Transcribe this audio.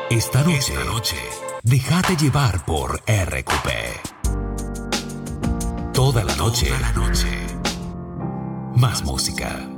Esta noche, déjate llevar por RQP. Toda la noche. Más música.